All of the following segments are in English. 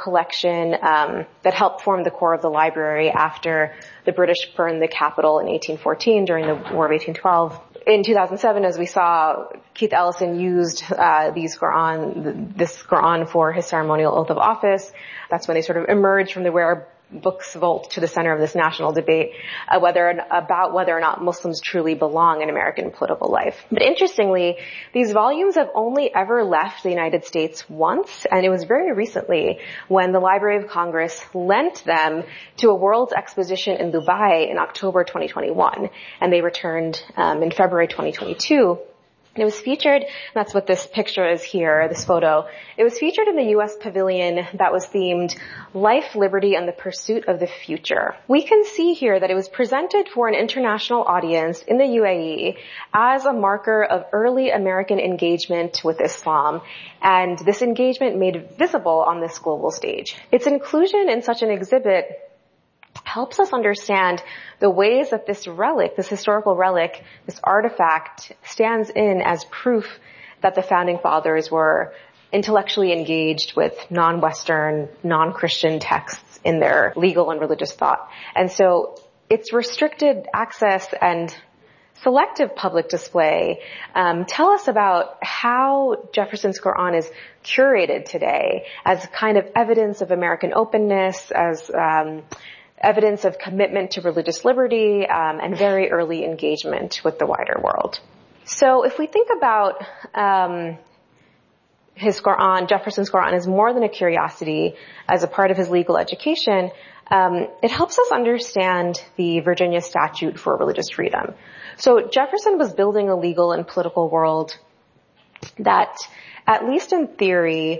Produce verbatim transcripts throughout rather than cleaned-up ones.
collection um, that helped form the core of the library after the British burned the capital in eighteen fourteen during the War of eighteen twelve. In two thousand seven, as we saw, Keith Ellison used uh, these Quran, this Quran for his ceremonial oath of office. That's when they sort of emerged from the rare books vault to the center of this national debate uh, whether about whether or not Muslims truly belong in American political life. But interestingly, these volumes have only ever left the United States once, and it was very recently when the Library of Congress lent them to a World's Exposition in Dubai in October twenty twenty-one, and they returned um, in February twenty twenty-two. It was featured, that's what this picture is here, this photo. It was featured in the U S pavilion that was themed Life, Liberty, and the Pursuit of the Future. We can see here that it was presented for an international audience in the U A E as a marker of early American engagement with Islam, and this engagement made visible on this global stage. Its inclusion in such an exhibit helps us understand the ways that this relic, this historical relic, this artifact stands in as proof that the founding fathers were intellectually engaged with non-Western, non-Christian texts in their legal and religious thought. And so its restricted access and selective public display um, tell us about how Jefferson's Quran is curated today as kind of evidence of American openness, as um, evidence of commitment to religious liberty, um, and very early engagement with the wider world. So if we think about um, his Quran, Jefferson's Quran, as more than a curiosity, as a part of his legal education, um, it helps us understand the Virginia Statute for Religious Freedom. So Jefferson was building a legal and political world that, at least in theory,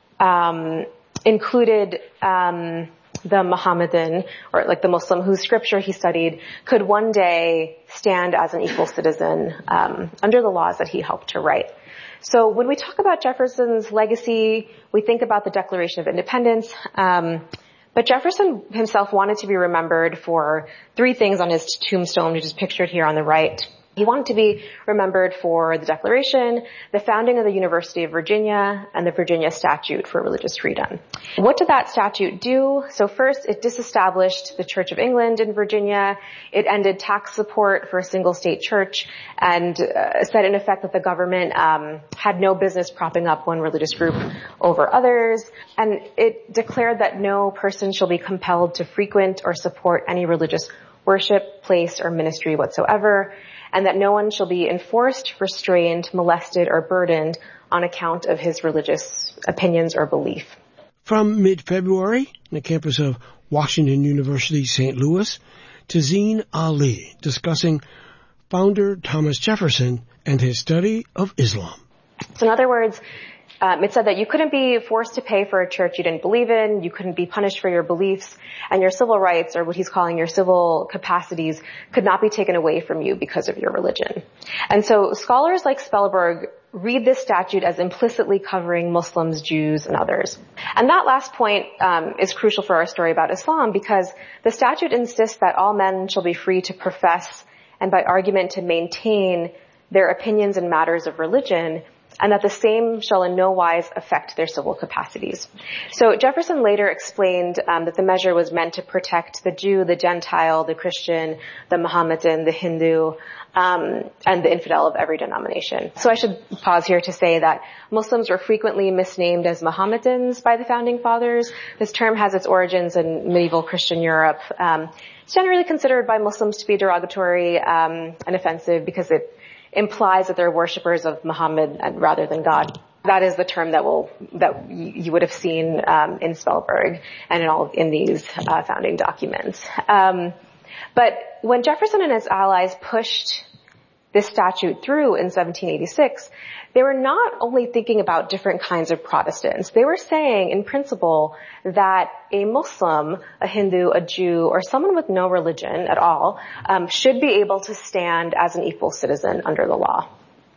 um, included um, the Mohammedan, or like the Muslim whose scripture he studied, could one day stand as an equal citizen um, under the laws that he helped to write. So when we talk about Jefferson's legacy, we think about the Declaration of Independence, um, but Jefferson himself wanted to be remembered for three things on his tombstone, which is pictured here on the right. He wanted to be remembered for the Declaration, the founding of the University of Virginia, and the Virginia Statute for Religious Freedom. What did that statute do? So first, it disestablished the Church of England in Virginia. It ended tax support for a single state church, and uh, said in effect that the government um, had no business propping up one religious group over others. And it declared that no person shall be compelled to frequent or support any religious worship, place, or ministry whatsoever, and that no one shall be enforced, restrained, molested, or burdened on account of his religious opinions or belief. From mid-February, on the campus of Washington University, Saint Louis, Tazeen Ali, discussing founder Thomas Jefferson and his study of Islam. So in other words, Um, it said that you couldn't be forced to pay for a church you didn't believe in, you couldn't be punished for your beliefs, and your civil rights, or what he's calling your civil capacities, could not be taken away from you because of your religion. And so scholars like Spellberg read this statute as implicitly covering Muslims, Jews, and others. And that last point um, is crucial for our story about Islam, because the statute insists that all men shall be free to profess and by argument to maintain their opinions in matters of religion, and that the same shall in no wise affect their civil capacities. So Jefferson later explained um, that the measure was meant to protect the Jew, the Gentile, the Christian, the Mohammedan, the Hindu, um, and the infidel of every denomination. So I should pause here to say that Muslims were frequently misnamed as Mohammedans by the founding fathers. This term has its origins in medieval Christian Europe. Um, it's generally considered by Muslims to be derogatory um, and offensive because it implies that they're worshippers of Muhammad rather than God. That is the term that will that you would have seen um, in Spellberg and in all in these uh, founding documents. Um, but when Jefferson and his allies pushed this statute through in seventeen eighty-six, they were not only thinking about different kinds of Protestants. They were saying, in principle, that a Muslim, a Hindu, a Jew, or someone with no religion at all um, should be able to stand as an equal citizen under the law.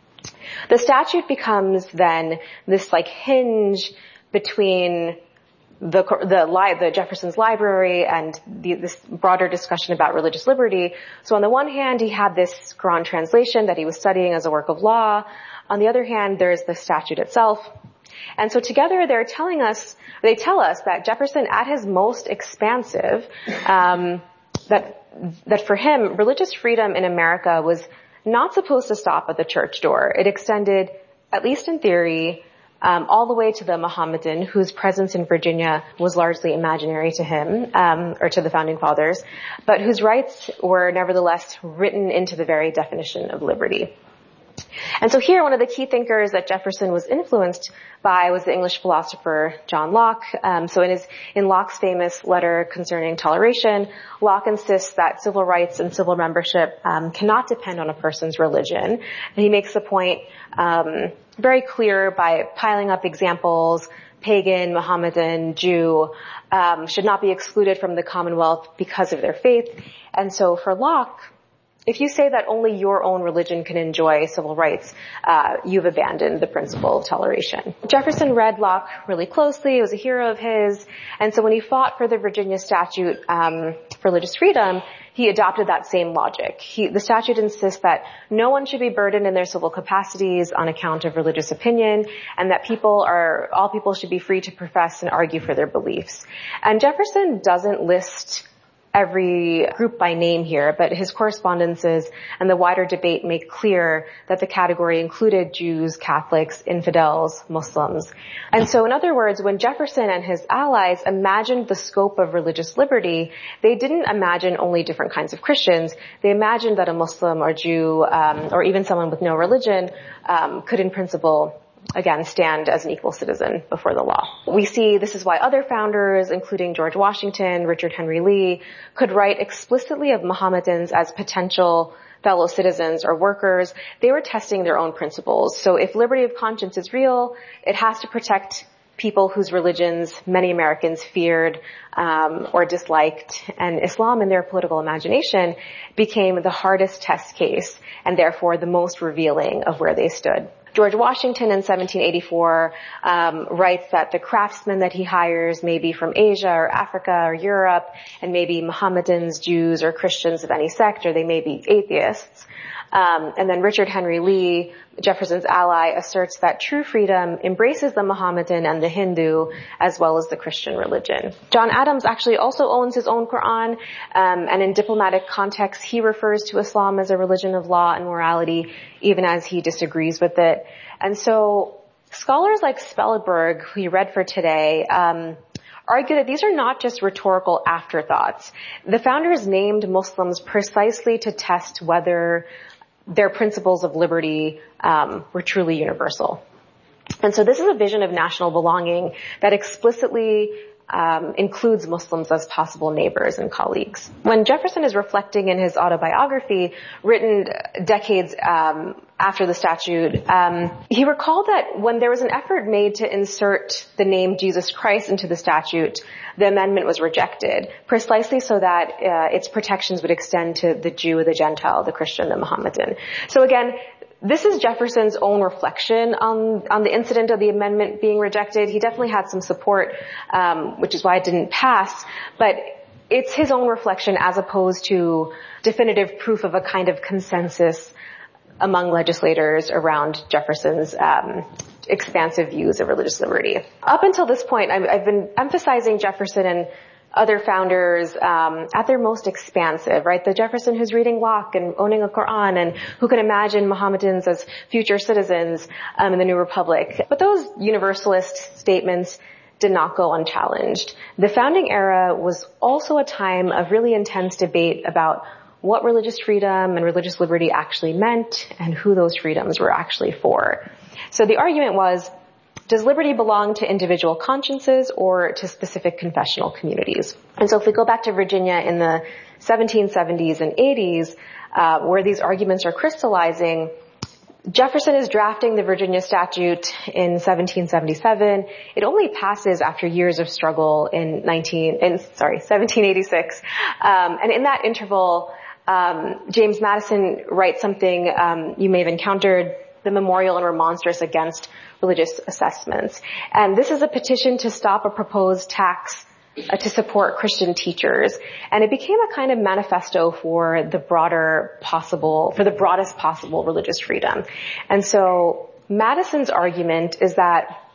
The statute becomes then this like hinge between the the, li- the Jefferson's library and the, this broader discussion about religious liberty. So on the one hand, he had this Quran translation that he was studying as a work of law. On the other hand, there's the statute itself. And so together they're telling us, they tell us that Jefferson at his most expansive, um, that, that for him, religious freedom in America was not supposed to stop at the church door. It extended, at least in theory, um, all the way to the Mohammedan, whose presence in Virginia was largely imaginary to him, um, or to the founding fathers, but whose rights were nevertheless written into the very definition of liberty. And so here, one of the key thinkers that Jefferson was influenced by was the English philosopher John Locke. Um, so in his, in Locke's famous letter concerning toleration, Locke insists that civil rights and civil membership um, cannot depend on a person's religion. And he makes the point um, very clear by piling up examples: pagan, Mohammedan, Jew, um, should not be excluded from the Commonwealth because of their faith. And so for Locke, if you say that only your own religion can enjoy civil rights, uh, you've abandoned the principle of toleration. Jefferson read Locke really closely. He was a hero of his. And so when he fought for the Virginia statute um, for religious freedom, he adopted that same logic. He, the statute insists that no one should be burdened in their civil capacities on account of religious opinion, and that people are, all people should be free to profess and argue for their beliefs. And Jefferson doesn't list every group by name here, but his correspondences and the wider debate make clear that the category included Jews, Catholics, infidels, Muslims. And so in other words, when Jefferson and his allies imagined the scope of religious liberty, they didn't imagine only different kinds of Christians. They imagined that a Muslim or Jew, um, or even someone with no religion, um, could in principle again, stand as an equal citizen before the law. We see this is why other founders, including George Washington, Richard Henry Lee, could write explicitly of Mohammedans as potential fellow citizens or workers. They were testing their own principles. So if liberty of conscience is real, it has to protect people whose religions many Americans feared um, or disliked, and Islam in their political imagination became the hardest test case and therefore the most revealing of where they stood. George Washington in seventeen eighty-four um, writes that the craftsmen that he hires may be from Asia or Africa or Europe, and may be Mohammedans, Jews, or Christians of any sect, or they may be atheists. Um, and then Richard Henry Lee, Jefferson's ally, asserts that true freedom embraces the Mohammedan and the Hindu as well as the Christian religion. John Adams actually also owns his own Quran, um, and in diplomatic contexts, he refers to Islam as a religion of law and morality, even as he disagrees with it. And so scholars like Spelberg, who you read for today, um, argue that these are not just rhetorical afterthoughts. The founders named Muslims precisely to test whether their principles of liberty um, were truly universal. And so this is a vision of national belonging that explicitly um, includes Muslims as possible neighbors and colleagues. When Jefferson is reflecting in his autobiography, written decades um, after the statute, um, he recalled that when there was an effort made to insert the name Jesus Christ into the statute, the amendment was rejected, precisely so that uh, its protections would extend to the Jew, the Gentile, the Christian, the Mohammedan. So again, this is Jefferson's own reflection on, on the incident of the amendment being rejected. He definitely had some support, um, which is why it didn't pass, but it's his own reflection as opposed to definitive proof of a kind of consensus among legislators around Jefferson's um, expansive views of religious liberty. Up until this point, I've, I've been emphasizing Jefferson and other founders um, at their most expansive, right? The Jefferson who's reading Locke and owning a Quran and who can imagine Mohammedans as future citizens um, in the New Republic. But those universalist statements did not go unchallenged. The founding era was also a time of really intense debate about what religious freedom and religious liberty actually meant and who those freedoms were actually for. So the argument was, does liberty belong to individual consciences or to specific confessional communities? And so if we go back to Virginia in the seventeen seventies and eighties, uh, where these arguments are crystallizing, Jefferson is drafting the Virginia statute in seventeen seventy-seven. It only passes after years of struggle in nineteen, in, sorry, seventeen eighty-six. Um, and in that interval, um, James Madison writes something um, you may have encountered, the Memorial and Remonstrance Against Religious Assessments. And this is a petition to stop a proposed tax uh, to support Christian teachers. And it became a kind of manifesto for the broader possible, for the broadest possible religious freedom. And so Madison's argument is that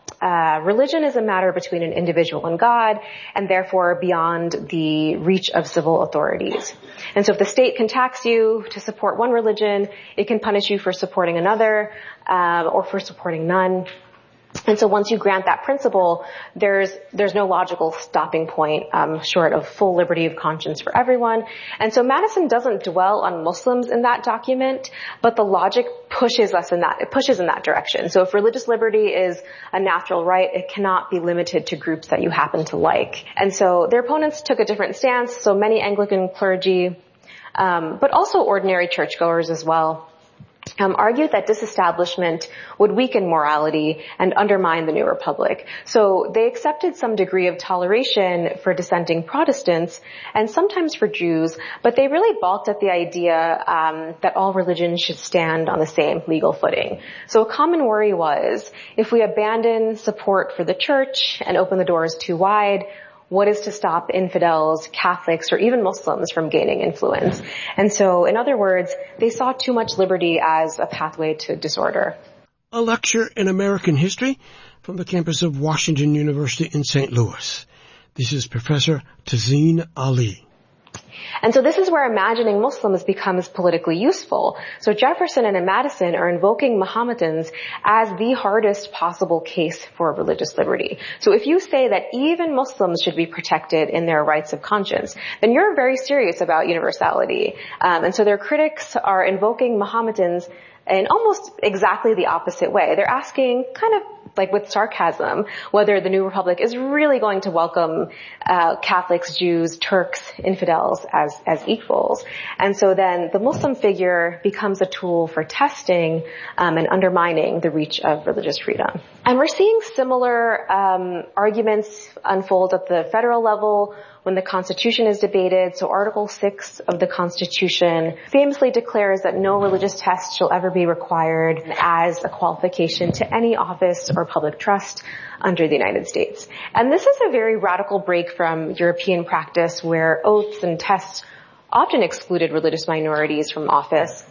uh, religion is a matter between an individual and God, and therefore beyond the reach of civil authorities. And so if the state can tax you to support one religion, it can punish you for supporting another, uh, or for supporting none. And so once you grant that principle, there's there's no logical stopping point um, short of full liberty of conscience for everyone. And so Madison doesn't dwell on Muslims in that document, but the logic pushes us in that it pushes in that direction. So if religious liberty is a natural right, it cannot be limited to groups that you happen to like. And so their opponents took a different stance. So many Anglican clergy, um, but also ordinary churchgoers as well, Um, argued that disestablishment would weaken morality and undermine the new republic. So they accepted some degree of toleration for dissenting Protestants and sometimes for Jews, but they really balked at the idea um, that all religions should stand on the same legal footing. So a common worry was, if we abandon support for the church and open the doors too wide, what is to stop infidels, Catholics, or even Muslims from gaining influence? And so, in other words, they saw too much liberty as a pathway to disorder. A lecture in American history from the campus of Washington University in Saint Louis. This is Professor Tazeen Ali. And so this is where imagining Muslims becomes politically useful. So Jefferson and Madison are invoking Mohammedans as the hardest possible case for religious liberty. So if you say that even Muslims should be protected in their rights of conscience, then you're very serious about universality. Um, and so their critics are invoking Mohammedans in almost exactly the opposite way. They're asking, kind of like with sarcasm, whether the new republic is really going to welcome uh Catholics, Jews, Turks, infidels as as equals. And so then the Muslim figure becomes a tool for testing um, and undermining the reach of religious freedom. And we're seeing similar um arguments unfold at the federal level when the Constitution is debated. So Article six of the Constitution famously declares that no religious test shall ever be required as a qualification to any office or public trust under the United States. And this is a very radical break from European practice where oaths and tests often excluded religious minorities from office.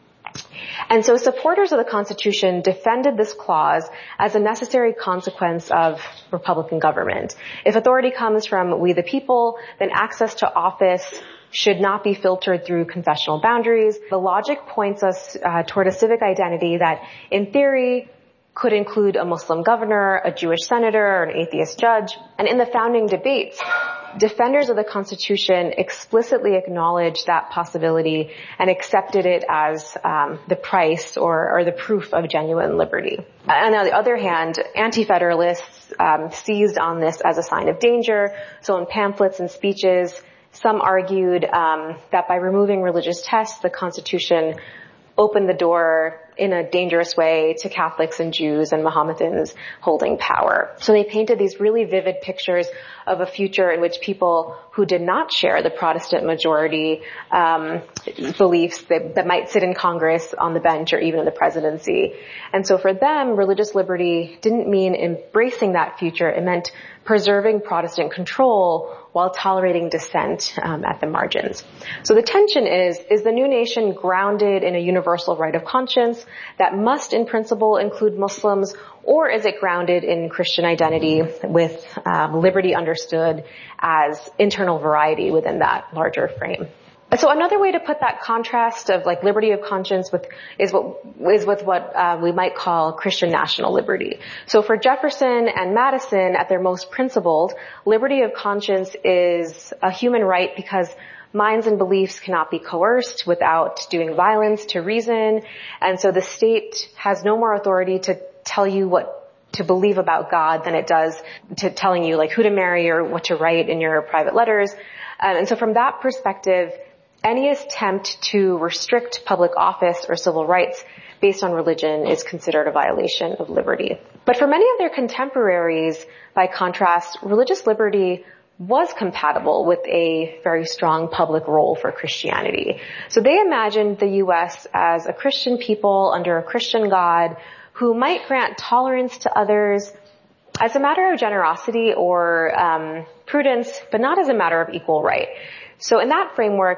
And so supporters of the Constitution defended this clause as a necessary consequence of Republican government. If authority comes from we the people, then access to office should not be filtered through confessional boundaries. The logic points us uh, toward a civic identity that, in theory, could include a Muslim governor, a Jewish senator, or an atheist judge. And in the founding debates, defenders of the Constitution explicitly acknowledged that possibility and accepted it as um, the price or, or the proof of genuine liberty. And on the other hand, anti-federalists um, seized on this as a sign of danger. So in pamphlets and speeches, some argued um, that by removing religious tests, the Constitution opened the door in a dangerous way to Catholics and Jews and Mohammedans holding power. So they painted these really vivid pictures of a future in which people who did not share the Protestant majority um, beliefs that, that might sit in Congress, on the bench, or even in the presidency. And so for them, religious liberty didn't mean embracing that future. It meant preserving Protestant control while tolerating dissent um, at the margins. So the tension is, is the new nation grounded in a universal right of conscience that must in principle include Muslims, or is it grounded in Christian identity with um, liberty understood as internal variety within that larger frame? So another way to put that contrast of like liberty of conscience with is what is with what uh, we might call Christian national liberty. So for Jefferson and Madison, at their most principled, liberty of conscience is a human right because minds and beliefs cannot be coerced without doing violence to reason, and so the state has no more authority to tell you what to believe about God than it does to telling you like who to marry or what to write in your private letters. Um, and so from that perspective, any attempt to restrict public office or civil rights based on religion is considered a violation of liberty. But for many of their contemporaries, by contrast, religious liberty was compatible with a very strong public role for Christianity. So they imagined the U S as a Christian people under a Christian God who might grant tolerance to others as a matter of generosity or um, prudence, but not as a matter of equal right. So in that framework,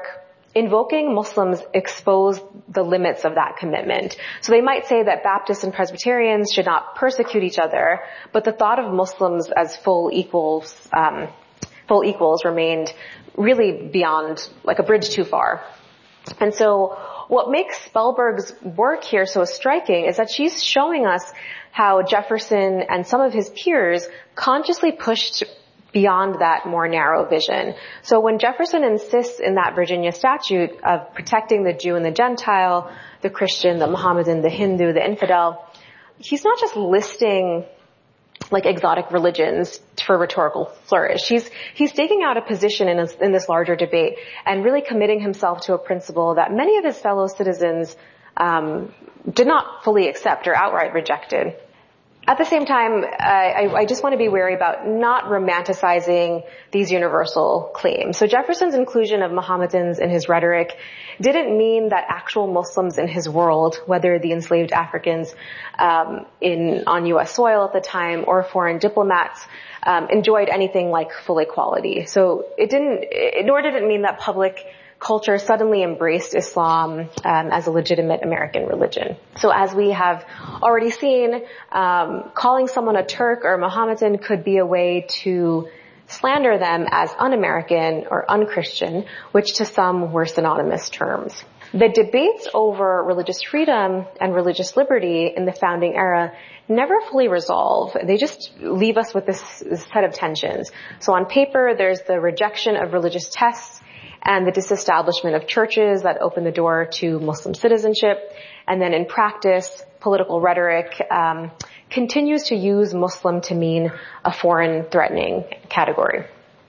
invoking Muslims expose the limits of that commitment. So they might say that Baptists and Presbyterians should not persecute each other, but the thought of Muslims as full equals, um, full equals remained really beyond, like a bridge too far. And so what makes Spellberg's work here so striking is that she's showing us how Jefferson and some of his peers consciously pushed beyond that more narrow vision. So when Jefferson insists in that Virginia statute of protecting the Jew and the Gentile, the Christian, the Mohammedan, the Hindu, the infidel, he's not just listing like exotic religions for rhetorical flourish. He's, he's staking out a position in, a, in this larger debate and really committing himself to a principle that many of his fellow citizens um, did not fully accept or outright rejected. At the same time, I, I just want to be wary about not romanticizing these universal claims. So Jefferson's inclusion of Mohammedans in his rhetoric didn't mean that actual Muslims in his world, whether the enslaved Africans um, in on U S soil at the time or foreign diplomats, um, enjoyed anything like full equality. So it didn't, it, nor did it mean that public culture suddenly embraced Islam um, as a legitimate American religion. So as we have already seen, um, calling someone a Turk or a Mohammedan could be a way to slander them as un-American or un-Christian, which to some were synonymous terms. The debates over religious freedom and religious liberty in the founding era never fully resolve. They just leave us with this, this set of tensions. So on paper, there's the rejection of religious tests and the disestablishment of churches that open the door to Muslim citizenship. And then in practice, political rhetoric um, continues to use Muslim to mean a foreign threatening category.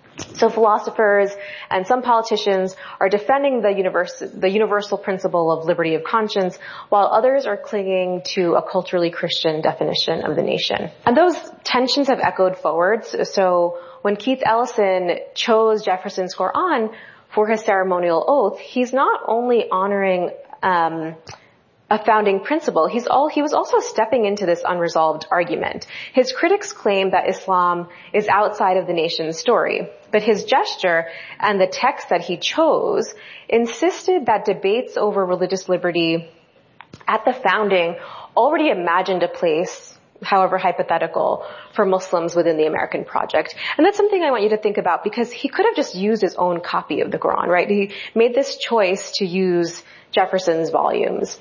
So philosophers and some politicians are defending the, universe, the universal principle of liberty of conscience, while others are clinging to a culturally Christian definition of the nation. And those tensions have echoed forwards. So when Keith Ellison chose Jefferson's Quran for his ceremonial oath, he's not only honoring um, a founding principle, he's all, he was also stepping into this unresolved argument. His critics claim that Islam is outside of the nation's story, but his gesture and the text that he chose insisted that debates over religious liberty at the founding already imagined a place, however hypothetical, for Muslims within the American project. And that's something I want you to think about, because he could have just used his own copy of the Quran, right? He made this choice to use Jefferson's volumes.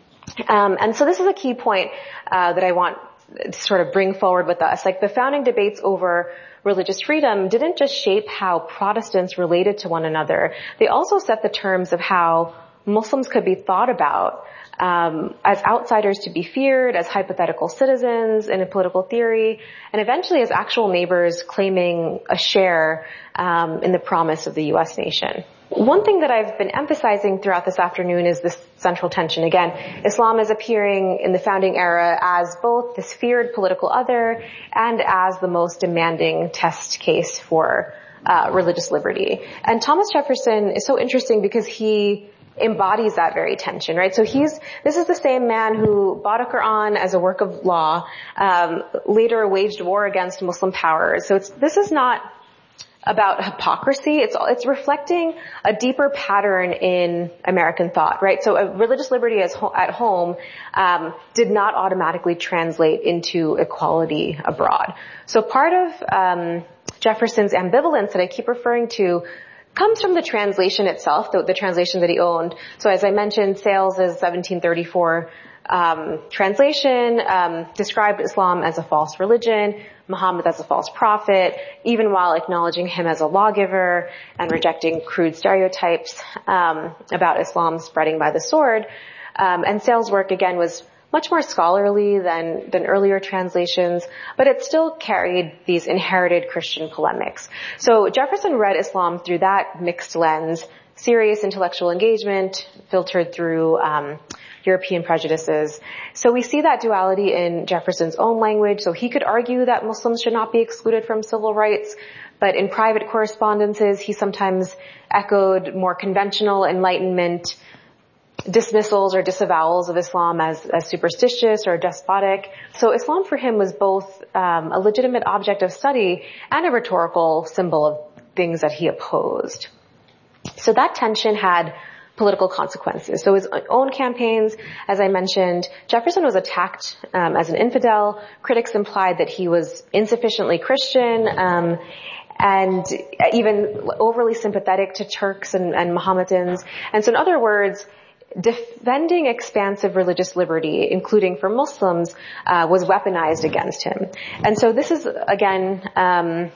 Um, and so this is a key point uh, that I want to sort of bring forward with us. Like, the founding debates over religious freedom didn't just shape how Protestants related to one another. They also set the terms of how Muslims could be thought about um, as outsiders to be feared, as hypothetical citizens in a political theory, and eventually as actual neighbors claiming a share um, in the promise of the U S nation. One thing that I've been emphasizing throughout this afternoon is this central tension. Again, Islam is appearing in the founding era as both this feared political other and as the most demanding test case for uh, religious liberty. And Thomas Jefferson is so interesting because he embodies that very tension, right? So he's, this is the same man who bought a Quran as a work of law, um, later waged war against Muslim powers. So it's, this is not about hypocrisy. It's, it's reflecting a deeper pattern in American thought, right? So a religious liberty as ho- at home, um, did not automatically translate into equality abroad. So part of, um, Jefferson's ambivalence that I keep referring to comes from the translation itself, the, the translation that he owned. So as I mentioned, Sales' seventeen thirty-four um, translation um, described Islam as a false religion, Muhammad as a false prophet, even while acknowledging him as a lawgiver and rejecting crude stereotypes um, about Islam spreading by the sword. Um, and Sales' work, again, was much more scholarly than, than earlier translations, but it still carried these inherited Christian polemics. So Jefferson read Islam through that mixed lens, serious intellectual engagement filtered through um, European prejudices. So we see that duality in Jefferson's own language. So he could argue that Muslims should not be excluded from civil rights, but in private correspondences, he sometimes echoed more conventional Enlightenment dismissals or disavowals of Islam as, as superstitious or despotic. So Islam for him was both um, a legitimate object of study and a rhetorical symbol of things that he opposed. So that tension had political consequences. So his own campaigns, as I mentioned, Jefferson was attacked um, as an infidel. Critics implied that he was insufficiently Christian um, and even overly sympathetic to Turks and, and Mohammedans. And so in other words, defending expansive religious liberty, including for Muslims, uh, was weaponized against him. And so this is, again, um,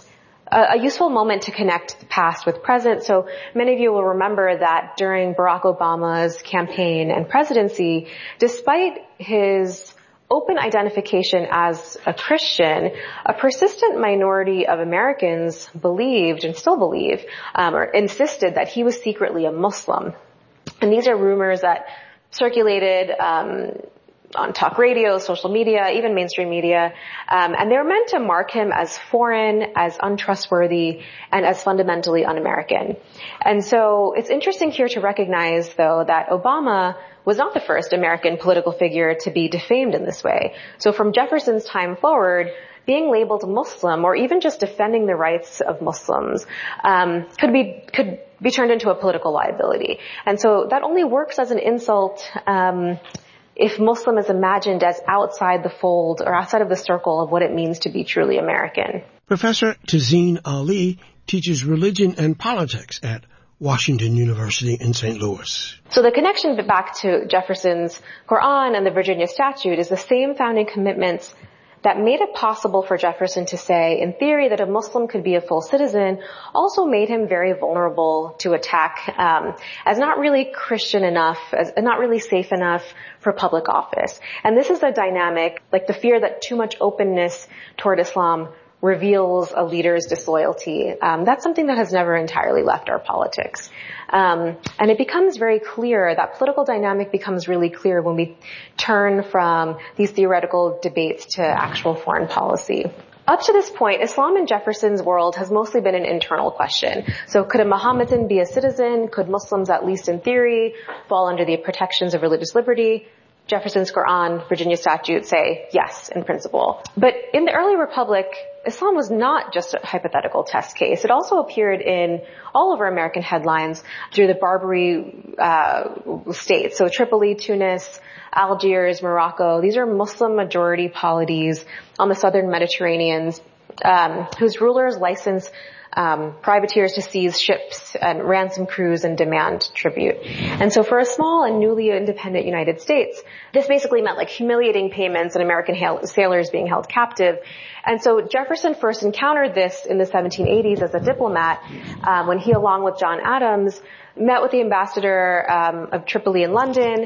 a useful moment to connect the past with present. So many of you will remember that during Barack Obama's campaign and presidency, despite his open identification as a Christian, a persistent minority of Americans believed and still believe um, or insisted that he was secretly a Muslim. And these are rumors that circulated um on talk radio, social media, even mainstream media, um, and they're meant to mark him as foreign, as untrustworthy, and as fundamentally un-American. And so it's interesting here to recognize, though, that Obama was not the first American political figure to be defamed in this way. So from Jefferson's time forward, being labeled Muslim, or even just defending the rights of Muslims, um, could be could be turned into a political liability. And so that only works as an insult um if Muslim is imagined as outside the fold or outside of the circle of what it means to be truly American. Professor Tazeen Ali teaches religion and politics at Washington University in Saint Louis. So the connection back to Jefferson's Quran and the Virginia Statute is the same founding commitments that made it possible for Jefferson to say, in theory, that a Muslim could be a full citizen, also made him very vulnerable to attack um, as not really Christian enough, as not really safe enough for public office. And this is a dynamic, like the fear that too much openness toward Islam reveals a leader's disloyalty. Um, that's something that has never entirely left our politics. Um, and it becomes very clear, that political dynamic becomes really clear when we turn from these theoretical debates to actual foreign policy. Up to this point, Islam in Jefferson's world has mostly been an internal question. So could a Mohammedan be a citizen? Could Muslims, at least in theory, fall under the protections of religious liberty? Jefferson's Quran, Virginia Statute say yes, in principle. But in the early republic, Islam was not just a hypothetical test case. It also appeared in all over American headlines through the Barbary uh, states. So Tripoli, Tunis, Algiers, Morocco. These are Muslim majority polities on the southern Mediterranean, um, whose rulers license Um, privateers to seize ships and ransom crews and demand tribute. And so for a small and newly independent United States, this basically meant like humiliating payments and American sailors being held captive. And so Jefferson first encountered this in the seventeen eighties as a diplomat um, when he, along with John Adams, met with the ambassador um, of Tripoli in London,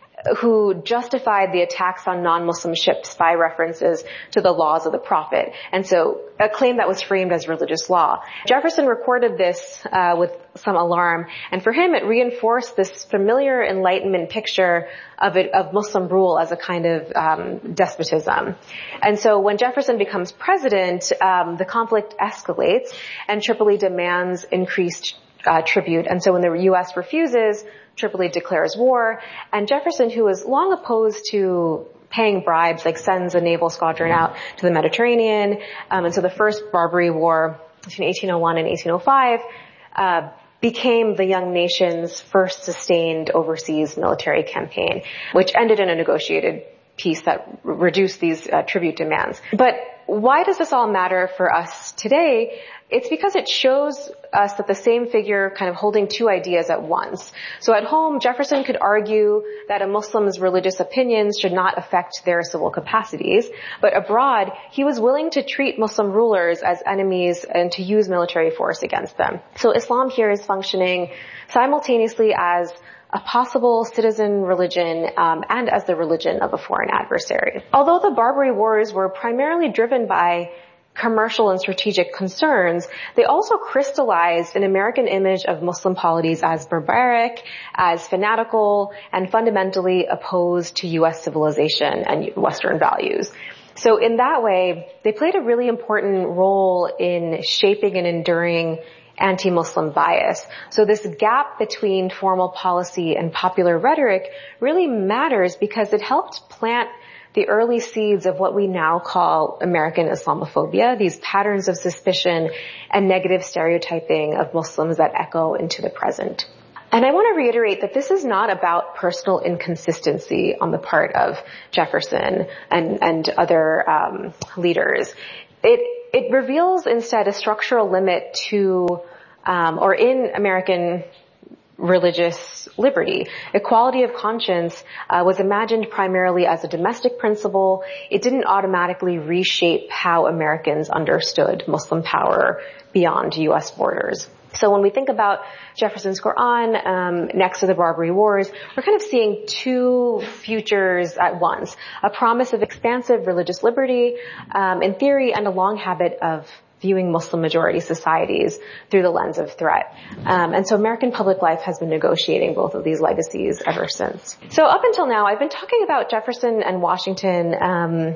who justified the attacks on non-Muslim ships by references to the laws of the Prophet. And so a claim that was framed as religious law. Jefferson recorded this uh, with some alarm, and for him it reinforced this familiar Enlightenment picture of it, of Muslim rule as a kind of um, despotism. And so when Jefferson becomes president, um, the conflict escalates, and Tripoli demands increased uh, tribute. And so when the U S refuses, Tripoli declares war, and Jefferson, who was long opposed to paying bribes, like sends a naval squadron out to the Mediterranean. Um, and so the first Barbary War between eighteen oh one and eighteen oh five uh, became the young nation's first sustained overseas military campaign, which ended in a negotiated peace that r- reduced these uh, tribute demands. But why does this all matter for us today? It's because it shows us that the same figure kind of holding two ideas at once. So at home, Jefferson could argue that a Muslim's religious opinions should not affect their civil capacities. But abroad, he was willing to treat Muslim rulers as enemies and to use military force against them. So Islam here is functioning simultaneously as a possible citizen religion um, and as the religion of a foreign adversary. Although the Barbary Wars were primarily driven by commercial and strategic concerns, they also crystallized an American image of Muslim polities as barbaric, as fanatical, and fundamentally opposed to U S civilization and Western values. So in that way, they played a really important role in shaping and enduring anti-Muslim bias. So this gap between formal policy and popular rhetoric really matters because it helped plant the early seeds of what we now call American Islamophobia, these patterns of suspicion and negative stereotyping of Muslims that echo into the present. And I want to reiterate that this is not about personal inconsistency on the part of Jefferson and, and other um, leaders. It, it reveals instead a structural limit to, um, or in American religious liberty. Equality of conscience uh, was imagined primarily as a domestic principle. It didn't automatically reshape how Americans understood Muslim power beyond U S borders. So when we think about Jefferson's Quran um, next to the Barbary Wars, we're kind of seeing two futures at once. A promise of expansive religious liberty um, in theory, and a long habit of viewing Muslim majority societies through the lens of threat. Um, and so American public life has been negotiating both of these legacies ever since. So up until now, I've been talking about Jefferson and Washington, um,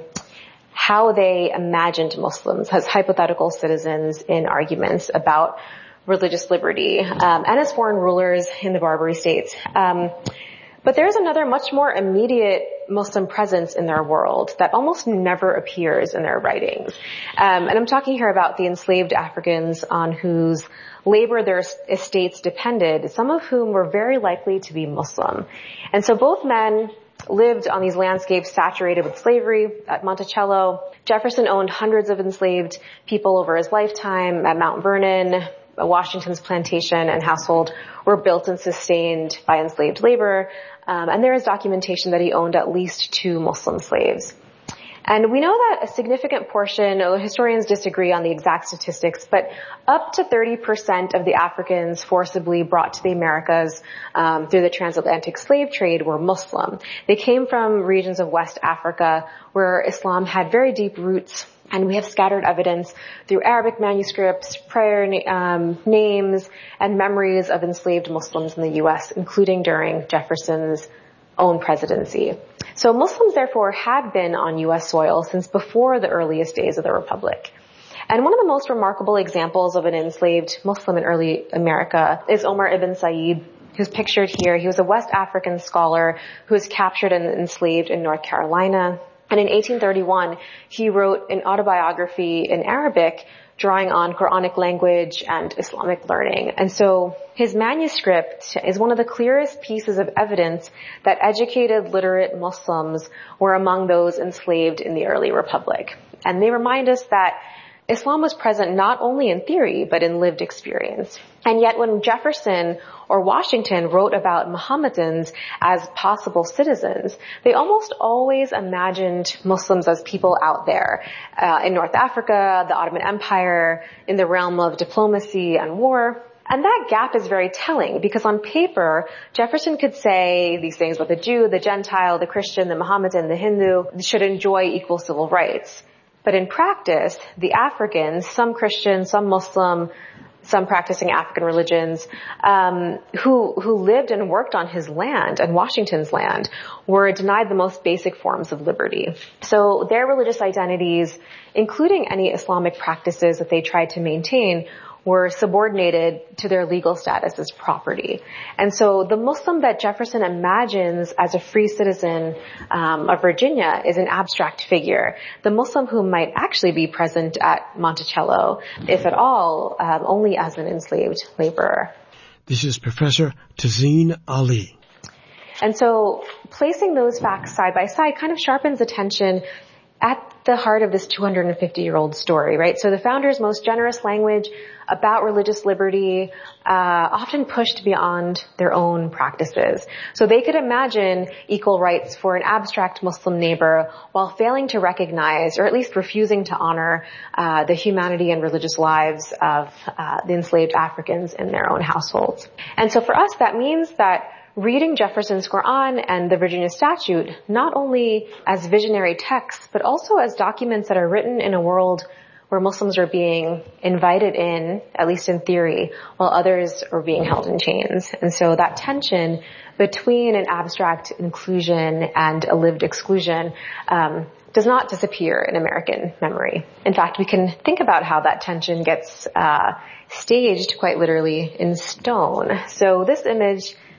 how they imagined Muslims as hypothetical citizens in arguments about religious liberty, um, and as foreign rulers in the Barbary states. Um, but there's another much more immediate Muslim presence in their world that almost never appears in their writings. Um, and I'm talking here about the enslaved Africans on whose labor their estates depended, some of whom were very likely to be Muslim. And so both men lived on these landscapes saturated with slavery. At Monticello, Jefferson owned hundreds of enslaved people over his lifetime. At Mount Vernon, Washington's plantation and household were built and sustained by enslaved labor, um, and there is documentation that he owned at least two Muslim slaves. And we know that a significant portion, historians disagree on the exact statistics, but up to thirty percent of the Africans forcibly brought to the Americas um, through the transatlantic slave trade were Muslim. They came from regions of West Africa where Islam had very deep roots. And we have scattered evidence through Arabic manuscripts, prayer um, names, and memories of enslaved Muslims in the U S, including during Jefferson's own presidency. So Muslims, therefore, had been on U S soil since before the earliest days of the Republic. And one of the most remarkable examples of an enslaved Muslim in early America is Omar ibn Said, who's pictured here. He was a West African scholar who was captured and enslaved in North Carolina. And in eighteen thirty-one, he wrote an autobiography in Arabic drawing on Quranic language and Islamic learning. And so his manuscript is one of the clearest pieces of evidence that educated, literate Muslims were among those enslaved in the early Republic. And they remind us that Islam was present not only in theory, but in lived experience. And yet when Jefferson or Washington wrote about Mohammedans as possible citizens, they almost always imagined Muslims as people out there, uh, in North Africa, the Ottoman Empire, in the realm of diplomacy and war. And that gap is very telling because on paper, Jefferson could say these things about the Jew, the Gentile, the Christian, the Mohammedan, the Hindu should enjoy equal civil rights. But in practice, the Africans, some Christian, some Muslim, some practicing African religions, um, who, who lived and worked on his land and Washington's land were denied the most basic forms of liberty. So their religious identities, including any Islamic practices that they tried to maintain, were subordinated to their legal status as property. And so the Muslim that Jefferson imagines as a free citizen um, of Virginia is an abstract figure. The Muslim who might actually be present at Monticello, if at all, um, only as an enslaved laborer. This is Professor Tazeen Ali. And so placing those facts side by side kind of sharpens attention at the heart of this two hundred fifty year old story, right? So the founders' most generous language about religious liberty uh often pushed beyond their own practices. So they could imagine equal rights for an abstract Muslim neighbor while failing to recognize, or at least refusing to honor, uh the humanity and religious lives of uh the enslaved Africans in their own households. And so for us, that means that reading Jefferson's Quran and the Virginia Statute not only as visionary texts, but also as documents that are written in a world where Muslims are being invited in, at least in theory, while others are being held in chains. And so that tension between an abstract inclusion and a lived exclusion um, does not disappear in American memory. In fact, we can think about how that tension gets uh, staged quite literally in stone. So this image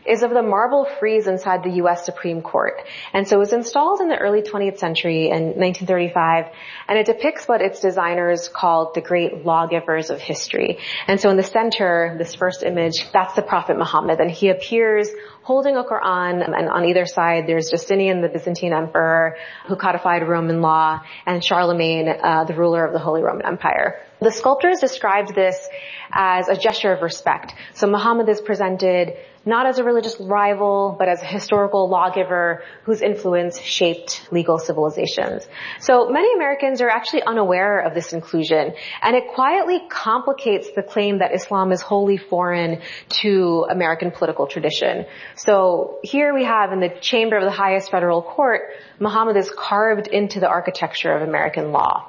is of the marble frieze inside the U S Supreme Court. And so it was installed in the early twentieth century in nineteen thirty-five, and it depicts what its designers called the great lawgivers of history. And so in the center, this first image, that's the Prophet Muhammad, and he appears holding a Quran, and on either side there's Justinian, the Byzantine emperor, who codified Roman law, and Charlemagne, uh, the ruler of the Holy Roman Empire. The sculptors described this as a gesture of respect. So Muhammad is presented not as a religious rival, but as a historical lawgiver whose influence shaped legal civilizations. So many Americans are actually unaware of this inclusion, and it quietly complicates the claim that Islam is wholly foreign to American political tradition. So here we have in the chamber of the highest federal court, Muhammad is carved into the architecture of American law.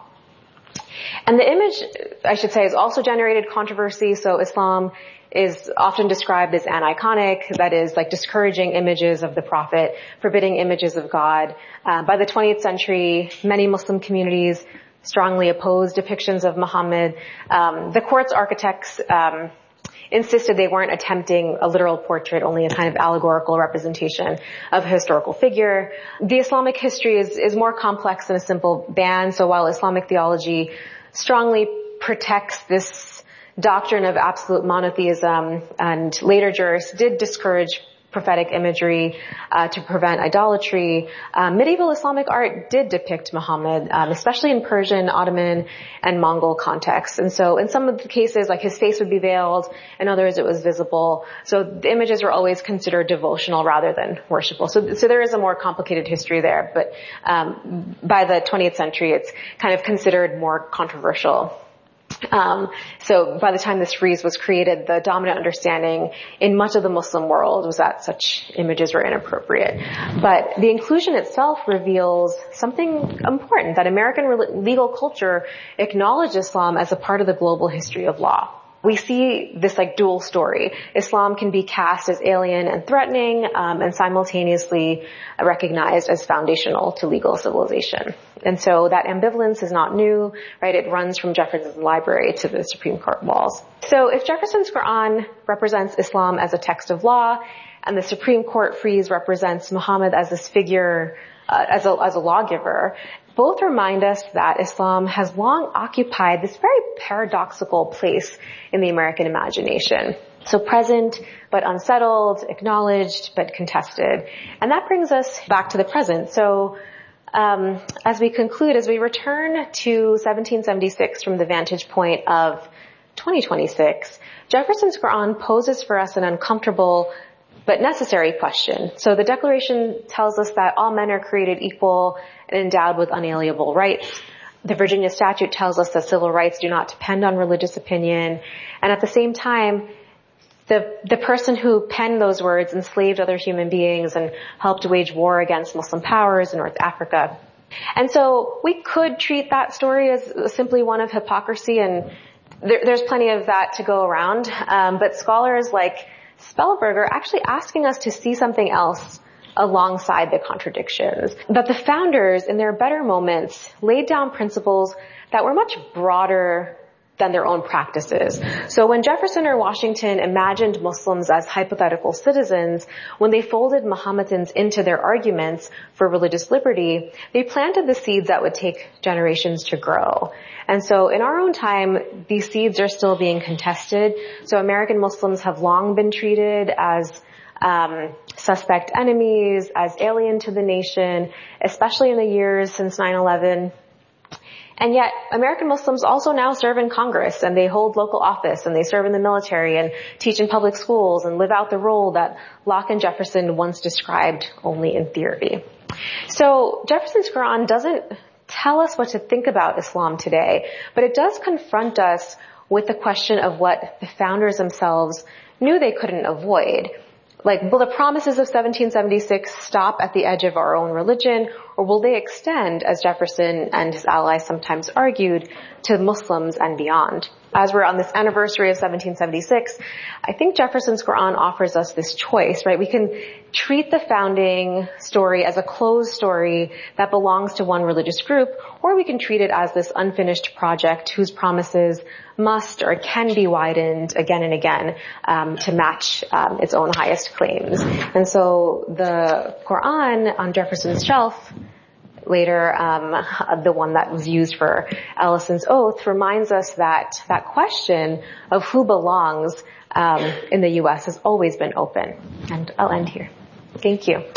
And the image, I should say, has also generated controversy. So Islam is often described as aniconic, that is, like discouraging images of the Prophet, forbidding images of God. Uh, by the twentieth century, many Muslim communities strongly opposed depictions of Muhammad. Um, the court's architects um, insisted they weren't attempting a literal portrait, only a kind of allegorical representation of a historical figure. The Islamic history is, is more complex than a simple ban. So while Islamic theology strongly protects this doctrine of absolute monotheism, and later jurists did discourage prophetic imagery uh, to prevent idolatry, uh, medieval Islamic art did depict Muhammad, um, especially in Persian, Ottoman, and Mongol contexts. And so in some of the cases, like his face would be veiled, in others it was visible. So the images were always considered devotional rather than worshipful. So, so there is a more complicated history there, but um, by the twentieth century, it's kind of considered more controversial. Um, so by the time this frieze was created, the dominant understanding in much of the Muslim world was that such images were inappropriate. But the inclusion itself reveals something important, that American re- legal culture acknowledged Islam as a part of the global history of law. We see this like dual story. Islam can be cast as alien and threatening, um, and simultaneously recognized as foundational to legal civilization. And so that ambivalence is not new, right? It runs from Jefferson's library to the Supreme Court walls. So if Jefferson's Quran represents Islam as a text of law, and the Supreme Court frieze represents Muhammad as this figure, uh, as a, as a lawgiver, both remind us that Islam has long occupied this very paradoxical place in the American imagination. So present, but unsettled, acknowledged, but contested. And that brings us back to the present. So um, as we conclude, as we return to seventeen seventy-six from the vantage point of twenty twenty-six, Jefferson's Quran poses for us an uncomfortable but necessary question. So the Declaration tells us that all men are created equal and endowed with unalienable rights. The Virginia Statute tells us that civil rights do not depend on religious opinion. And at the same time, the the person who penned those words enslaved other human beings and helped wage war against Muslim powers in North Africa. And so we could treat that story as simply one of hypocrisy, and there, there's plenty of that to go around. Um, but scholars like Spellberg are actually asking us to see something else alongside the contradictions. That the founders, in their better moments, laid down principles that were much broader than their own practices. So when Jefferson or Washington imagined Muslims as hypothetical citizens, when they folded Mohammedans into their arguments for religious liberty, they planted the seeds that would take generations to grow. And so in our own time, these seeds are still being contested. So American Muslims have long been treated as um suspect enemies, as alien to the nation, especially in the years since nine eleven. And yet, American Muslims also now serve in Congress, and they hold local office, and they serve in the military, and teach in public schools, and live out the role that Locke and Jefferson once described only in theory. So Jefferson's Quran doesn't tell us what to think about Islam today, but it does confront us with the question of what the founders themselves knew they couldn't avoid. Like, will the promises of seventeen seventy-six stop at the edge of our own religion, or will they extend, as Jefferson and his allies sometimes argued, to Muslims and beyond? As we're on this anniversary of seventeen seventy-six, I think Jefferson's Quran offers us this choice, right? We can treat the founding story as a closed story that belongs to one religious group, or we can treat it as this unfinished project whose promises must or can be widened again and again um, to match um, its own highest claims. And so the Quran on Jefferson's shelf, later um, the one that was used for Ellison's oath, reminds us that that question of who belongs um, in the U S has always been open. And I'll end here. Thank you.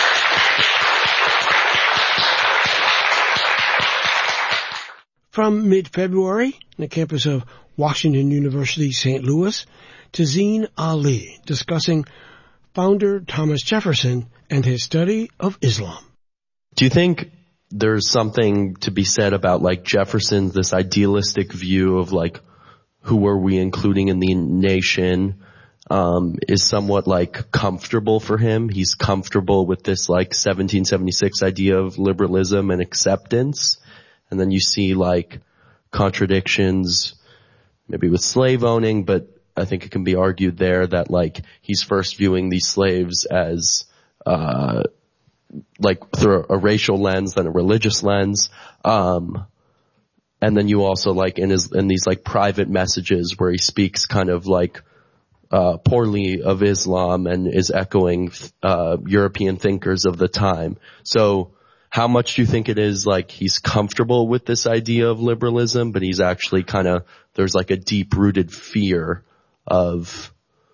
From mid-February, the campus of Washington University, Saint Louis, Tazeen Ali, discussing founder Thomas Jefferson and his study of Islam. Do you think there's something to be said about like Jefferson's, this idealistic view of like who are we including in the nation, um, is somewhat like comfortable for him? He's comfortable with this like seventeen seventy-six idea of liberalism and acceptance. And then you see like contradictions maybe with slave owning, but I think it can be argued there that like he's first viewing these slaves as, uh, like through a racial lens, then a religious lens. Um, and then you also like in his, in these like private messages where he speaks kind of like, uh, poorly of Islam and is echoing, uh, European thinkers of the time. So how much do you think it is like he's comfortable with this idea of liberalism, but he's actually kind of, there's like a deep rooted fear of,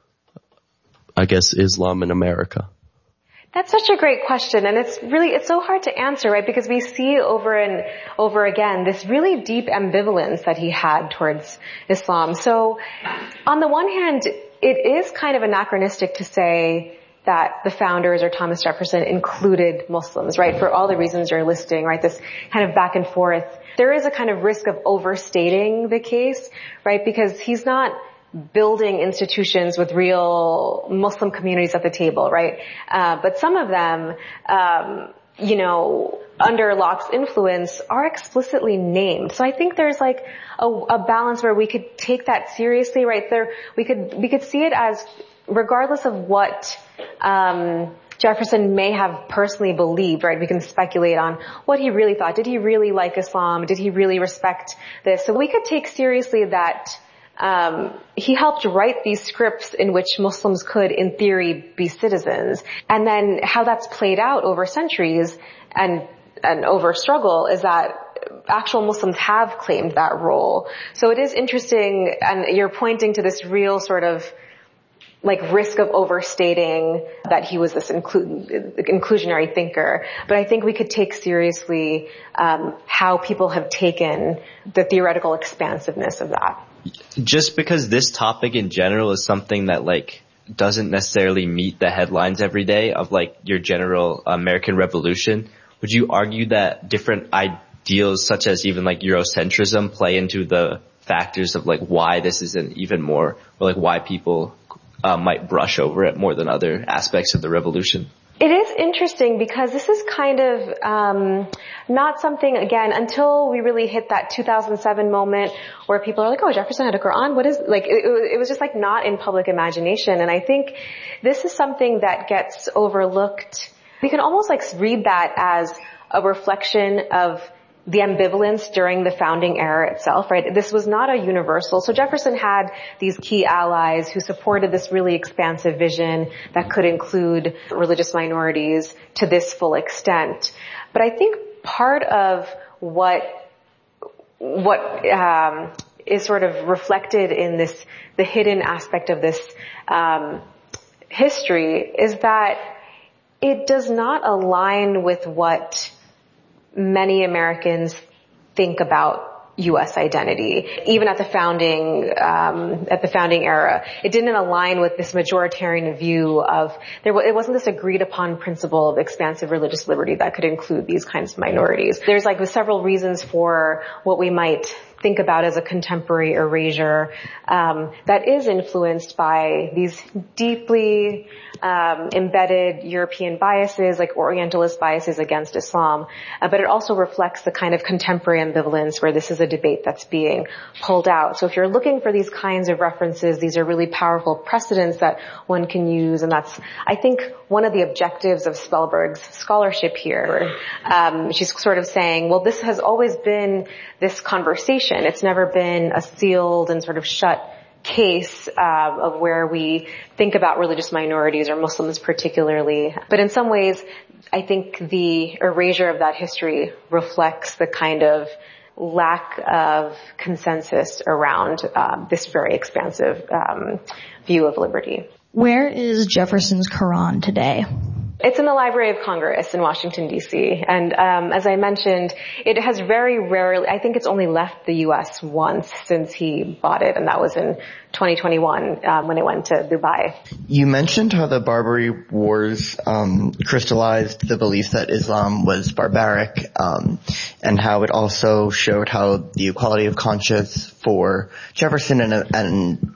I guess, Islam in America? That's such a great question, and it's really, it's so hard to answer, right? Because we see over and over again this really deep ambivalence that he had towards Islam. So, on the one hand, it is kind of anachronistic to say that the founders or Thomas Jefferson included Muslims, right? For all the reasons you're listing, right? This kind of back and forth. There is a kind of risk of overstating the case, right? Because he's not building institutions with real Muslim communities at the table, right? Uh, but some of them, um, you know, under Locke's influence are explicitly named. So I think there's like a, a balance where we could take that seriously, right? There, we could, we could see it as regardless of what, um, Jefferson may have personally believed, right? We can speculate on what he really thought. Did he really like Islam? Did he really respect this? So we could take seriously that Um, he helped write these scripts in which Muslims could, in theory, be citizens. And then how that's played out over centuries and, and over struggle is that actual Muslims have claimed that role. So it is interesting, and you're pointing to this real sort of like risk of overstating that he was this inclu- inclusionary thinker. But I think we could take seriously um, how people have taken the theoretical expansiveness of that. Just because this topic in general is something that like doesn't necessarily meet the headlines every day of like your general American Revolution, would you argue that different ideals such as even like Eurocentrism play into the factors of like why this isn't even more, or like why people uh, might brush over it more than other aspects of the revolution? It is interesting because this is kind of um not something, again, until we really hit that two thousand seven moment where people are like, oh, Jefferson had a Quran? What is, like, it, it was just like not in public imagination. And I think this is something that gets overlooked. We can almost like read that as a reflection of the ambivalence during the founding era itself, right? This was not a universal. So Jefferson had these key allies who supported this really expansive vision that could include religious minorities to this full extent. But I think part of what, what, um, is sort of reflected in this, the hidden aspect of this, um, history is that it does not align with what many Americans think about U S identity. Even at the founding, um, at the founding era, it didn't align with this majoritarian view of, there it wasn't this agreed upon principle of expansive religious liberty that could include these kinds of minorities. There's like several reasons for what we might think about as a contemporary erasure, um, that is influenced by these deeply, um, embedded European biases, like Orientalist biases against Islam, uh, but it also reflects the kind of contemporary ambivalence where this is a debate that's being pulled out. So if you're looking for these kinds of references, these are really powerful precedents that one can use, and that's, I think, one of the objectives of Spellberg's scholarship here. Um, she's sort of saying, well, this has always been this conversation. It's never been a sealed and sort of shut case uh, of where we think about religious minorities or Muslims particularly. But in some ways, I think the erasure of that history reflects the kind of lack of consensus around um, this very expansive um, view of liberty. Where is Jefferson's Quran today? It's in the Library of Congress in Washington, D C And um, as I mentioned, it has very rarely, I think it's only left the U S once since he bought it, and that was in twenty twenty-one um, when it went to Dubai. You mentioned how the Barbary Wars um, crystallized the belief that Islam was barbaric, um, and how it also showed how the equality of conscience for Jefferson and, and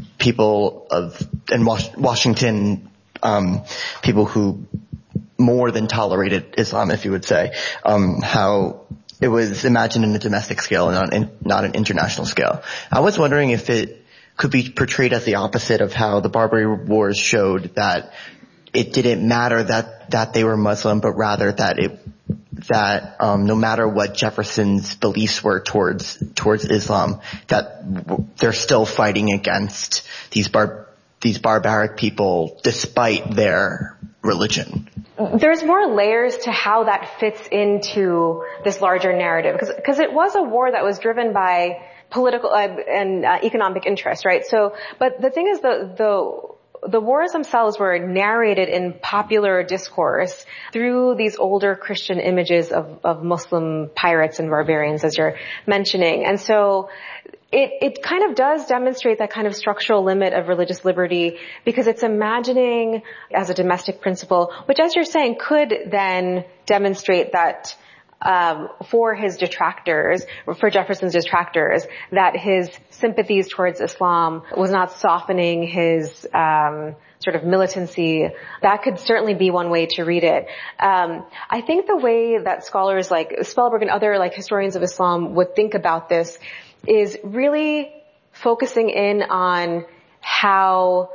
people of in Was- Washington Um, people who more than tolerated Islam, if you would say, um, how it was imagined in a domestic scale and not, in, not an international scale. I was wondering if it could be portrayed as the opposite of how the Barbary Wars showed that it didn't matter that, that they were Muslim, but rather that it, that, um, no matter what Jefferson's beliefs were towards, towards Islam, that w- they're still fighting against these bar, these barbaric people despite their religion. There's more layers to how that fits into this larger narrative, because because it was a war that was driven by political uh, and uh, economic interest, right? So, but the thing is, the the the wars themselves were narrated in popular discourse through these older Christian images of, of Muslim pirates and barbarians, as you're mentioning. And so it, it kind of does demonstrate that kind of structural limit of religious liberty, because it's imagining as a domestic principle, which, as you're saying, could then demonstrate that Um, for his detractors, for Jefferson's detractors, that his sympathies towards Islam was not softening his um, sort of militancy. That could certainly be one way to read it. Um, I think the way that scholars like Spellberg and other like historians of Islam would think about this is really focusing in on how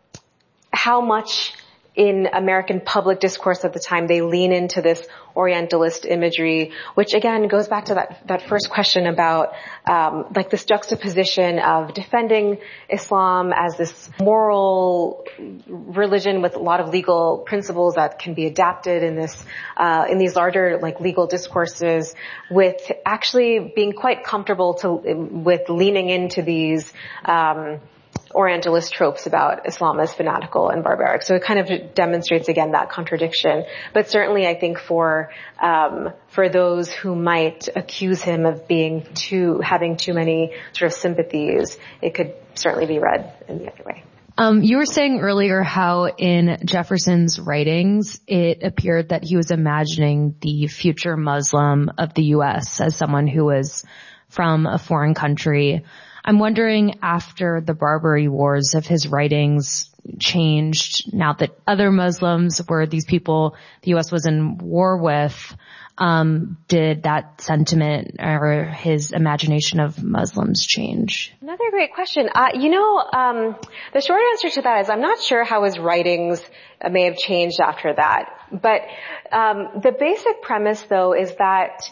how much in American public discourse at the time they lean into this Orientalist imagery, which again goes back to that that first question about um, like this juxtaposition of defending Islam as this moral religion with a lot of legal principles that can be adapted in this uh, in these larger like legal discourses, with actually being quite comfortable to with leaning into these um Orientalist tropes about Islam as fanatical and barbaric. So it kind of demonstrates again that contradiction. But certainly I think for um for those who might accuse him of being too having too many sort of sympathies, it could certainly be read in the other way. Um, you were saying earlier how in Jefferson's writings it appeared that he was imagining the future Muslim of the U S as someone who was from a foreign country. I'm wondering, after the Barbary Wars, if his writings changed now that other Muslims were these people the U S was in war with. Um, did that sentiment or his imagination of Muslims change? Another great question. Uh, you know, um, the short answer to that is I'm not sure how his writings uh, may have changed after that. But um, the basic premise, though, is that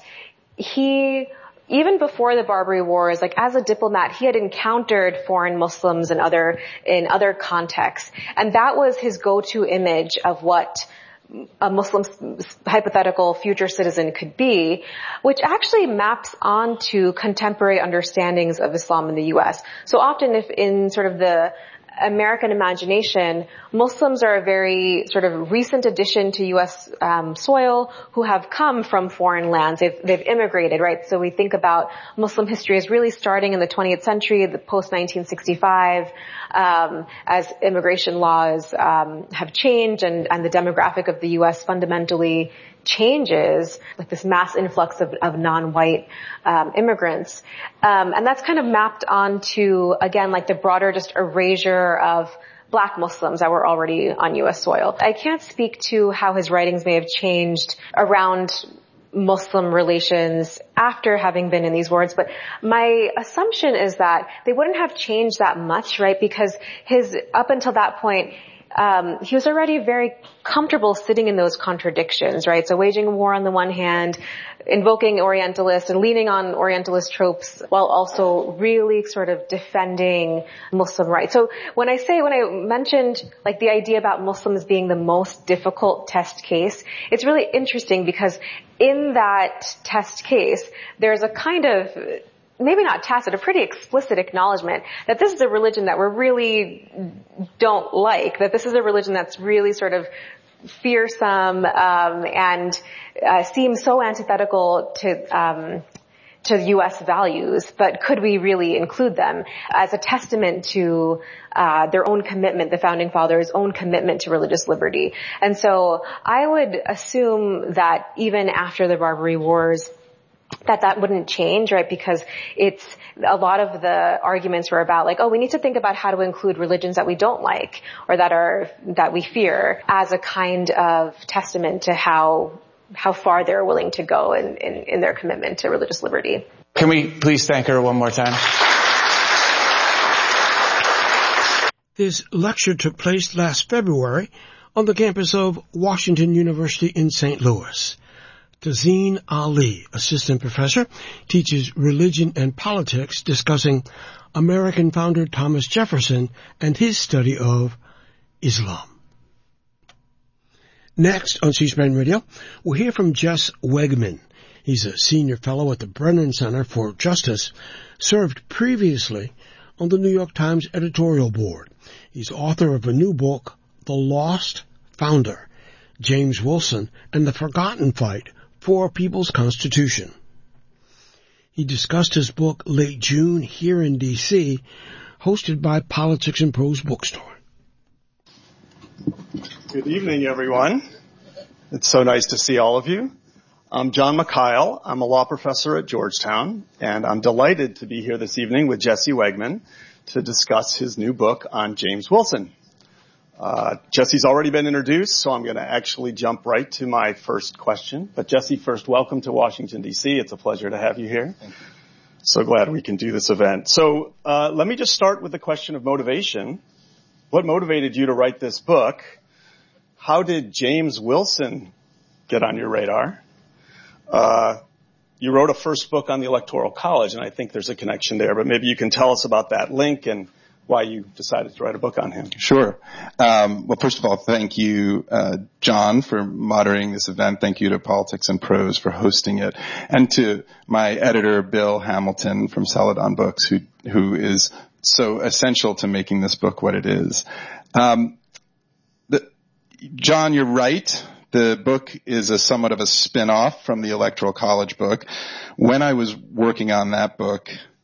he, even before the Barbary Wars, like as a diplomat, he had encountered foreign Muslims in other in other contexts, and that was his go-to image of what a Muslim hypothetical future citizen could be, which actually maps onto contemporary understandings of Islam in the U S. So often, if in sort of the American imagination, Muslims are a very sort of recent addition to U S um, soil who have come from foreign lands. They've, they've immigrated, right? So we think about Muslim history as really starting in the twentieth century, the post nineteen sixty-five, um, as immigration laws um, have changed and, and the demographic of the U S fundamentally changes, like this mass influx of, of non-white um, immigrants. Um, and that's kind of mapped onto, again, like the broader just erasure of black Muslims that were already on U S soil. I can't speak to how his writings may have changed around Muslim relations after having been in these wars, but my assumption is that they wouldn't have changed that much, right? Because his, up until that point, um, he was already very comfortable sitting in those contradictions, right? So waging a war on the one hand, invoking Orientalists and leaning on Orientalist tropes while also really sort of defending Muslim rights. So when I say, when I mentioned like the idea about Muslims being the most difficult test case, it's really interesting because in that test case, there's a kind of, maybe not tacit, a pretty explicit acknowledgement that this is a religion that we really don't like, that this is a religion that's really sort of fearsome um, and uh, seems so antithetical to um, to U S values, but could we really include them as a testament to uh, their own commitment, the founding fathers' own commitment to religious liberty? And so I would assume that even after the Barbary Wars, that that wouldn't change, right? Because it's, a lot of the arguments were about like, oh, we need to think about how to include religions that we don't like or that are, that we fear as a kind of testament to how, how far they're willing to go in, in, in their commitment to religious liberty. Can we please thank her one more time? This lecture took place last February on the campus of Washington University in Saint Louis. Tazeen Ali, assistant professor, teaches religion and politics, discussing American founder Thomas Jefferson and his study of Islam. Next on C-SPAN Radio, we'll hear from Jess Wegman. He's a senior fellow at the Brennan Center for Justice, served previously on the New York Times editorial board. He's author of a new book, The Lost Founder, James Wilson and the Forgotten Fight for a People's Constitution. He discussed his book late June here in D C, hosted by Politics and Prose Bookstore. Good evening, everyone. It's so nice to see all of you. I'm John Mikhail. I'm a law professor at Georgetown, and I'm delighted to be here this evening with Jesse Wegman to discuss his new book on James Wilson. Uh, Jesse's already been introduced, so I'm going to actually jump right to my first question. But Jesse, first, welcome to Washington, D C. It's a pleasure to have you here. Thank you. So glad we can do this event. So uh, let me just start with the question of motivation. What motivated you to write this book? How did James Wilson get on your radar? Uh, you wrote a first book on the Electoral College, and I think there's a connection there, but maybe you can tell us about that link and why you decided to write a book on him. Sure. Um, well, first of all, thank you, uh, John, for moderating this event. Thank you to Politics and Prose for hosting it, and to my editor, Bill Hamilton from Celadon Books, who who is so essential to making this book what it is. Um, the, John, you're right. The book is a somewhat of a spin-off from the Electoral College book. When I was working on that book,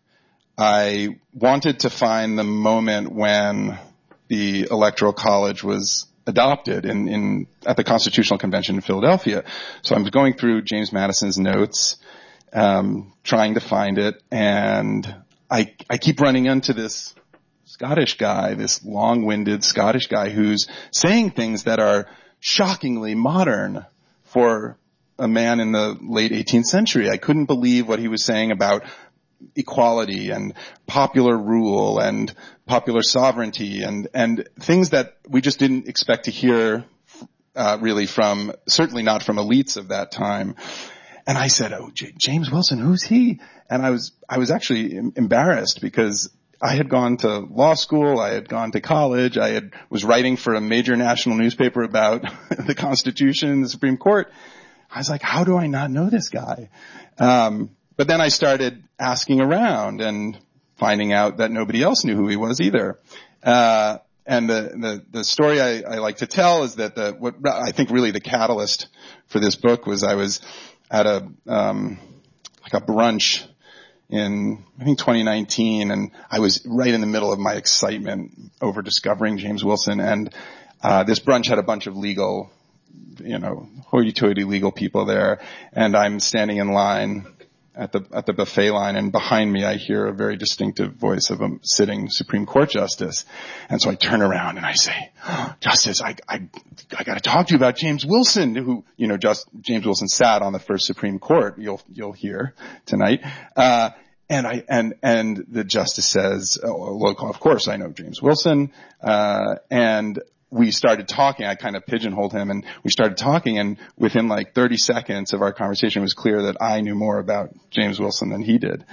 I wanted to find the moment when the Electoral College was adopted in, in at the Constitutional Convention in Philadelphia. So I was going through James Madison's notes, um, trying to find it, and I, I keep running into this Scottish guy, this long-winded Scottish guy who's saying things that are shockingly modern for a man in the late eighteenth century. I couldn't believe what he was saying about equality and popular rule and popular sovereignty and, and things that we just didn't expect to hear, uh, really from, certainly not from elites of that time. And I said, oh, J- James Wilson, who's he? And I was, I was actually embarrassed because I had gone to law school, I had gone to college, I had, was writing for a major national newspaper about the Constitution, the Supreme Court. I was like, how do I not know this guy? Um, But then I started asking around and finding out that nobody else knew who he was either. Uh, and the, the, the story I, I like to tell is that the, what I think really the catalyst for this book was I was at a, um, like a brunch in, I think twenty nineteen, and I was right in the middle of my excitement over discovering James Wilson, and, uh, this brunch had a bunch of legal, you know, hoity-toity legal people there, and I'm standing in line at the at the buffet line, and behind me I hear a very distinctive voice of a sitting Supreme Court justice. And so I turn around and I say, oh, Justice, I I I got to talk to you about James Wilson, who, you know, just James Wilson sat on the first Supreme Court. You'll you'll hear tonight. Uh, and I and and the justice says, oh, well, of course I know James Wilson. Uh, and we started talking. I kind of pigeonholed him, and we started talking, and within like thirty seconds of our conversation, it was clear that I knew more about James Wilson than he did.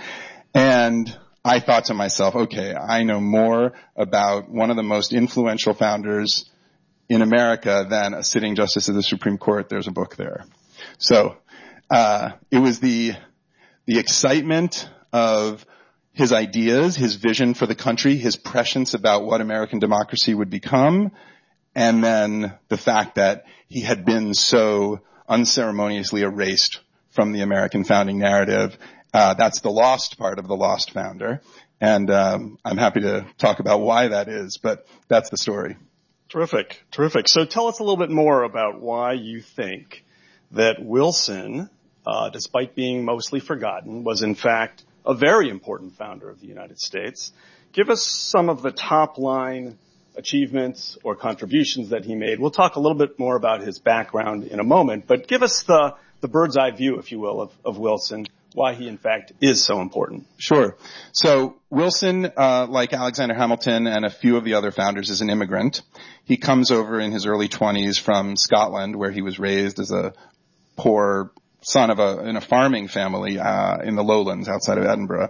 And I thought to myself, okay, I know more about one of the most influential founders in America than a sitting justice of the Supreme Court. There's a book there. So uh it was the the excitement of his ideas, his vision for the country, his prescience about what American democracy would become, and then the fact that he had been so unceremoniously erased from the American founding narrative. Uh, that's the lost part of the lost founder. And um, I'm happy to talk about why that is, but that's the story. Terrific, terrific. So tell us a little bit more about why you think that Wilson, uh, despite being mostly forgotten, was in fact a very important founder of the United States. Give us some of the top line achievements or contributions that he made. We'll talk a little bit more about his background in a moment, but give us the, the bird's eye view, if you will, of, of Wilson, why he in fact is so important. Sure. So Wilson, uh, like Alexander Hamilton and a few of the other founders, is an immigrant. He comes over in his early twenties from Scotland, where he was raised as a poor son of a, in a farming family, uh, in the lowlands outside of Edinburgh.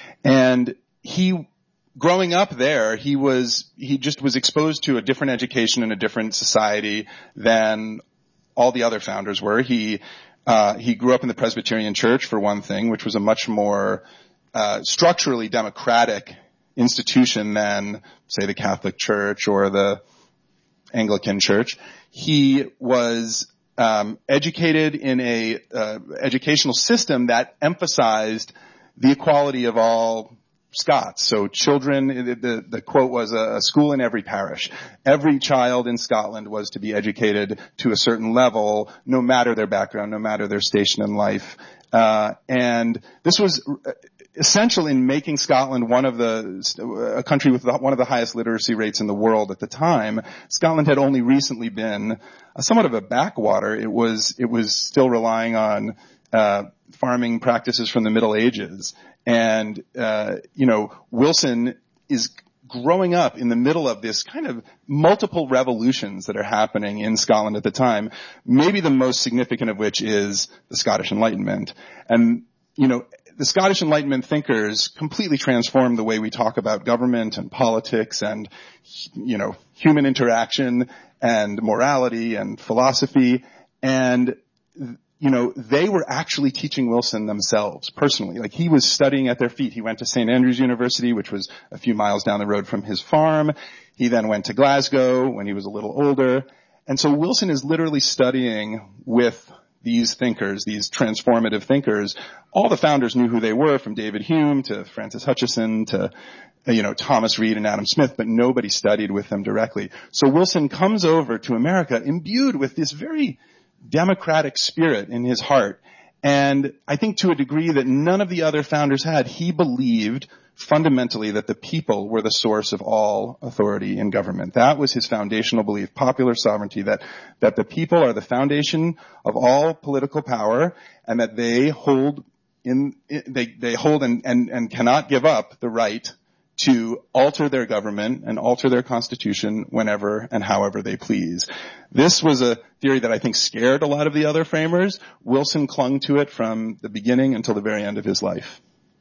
And he, growing up there, he was, he just was exposed to a different education and a different society than all the other founders were. He, uh, he grew up in the Presbyterian Church, for one thing, which was a much more, uh, structurally democratic institution than, say, the Catholic Church or the Anglican Church. He was, um, educated in a, uh, educational system that emphasized the equality of all Scots. So children, the, the, the quote was a, a school in every parish. Every child in Scotland was to be educated to a certain level, no matter their background, no matter their station in life. Uh, and this was essential in making Scotland one of the, a country with the, one of the highest literacy rates in the world at the time. Scotland had only recently been a, somewhat of a backwater. It was, it was still relying on, uh, farming practices from the Middle Ages. And, uh, you know, Wilson is growing up in the middle of this kind of multiple revolutions that are happening in Scotland at the time, maybe the most significant of which is the Scottish Enlightenment. And, you know, the Scottish Enlightenment thinkers completely transformed the way we talk about government and politics and, you know, human interaction and morality and philosophy. And, you know, they were actually teaching Wilson themselves personally. Like, he was studying at their feet. He went to Saint Andrews University, which was a few miles down the road from his farm. He then went to Glasgow when he was a little older. And so Wilson is literally studying with these thinkers, these transformative thinkers. All the founders knew who they were, from David Hume to Francis Hutcheson to, you know, Thomas Reed and Adam Smith, but nobody studied with them directly. So Wilson comes over to America imbued with this very democratic spirit in his heart. And I think to a degree that none of the other founders had, he believed fundamentally that the people were the source of all authority in government. That was his foundational belief, popular sovereignty, that, that the people are the foundation of all political power, and that they hold in, they, they hold and, and, and cannot give up the right to alter their government and alter their constitution whenever and however they please. This was a theory that I think scared a lot of the other framers. Wilson clung to it from the beginning until the very end of his life.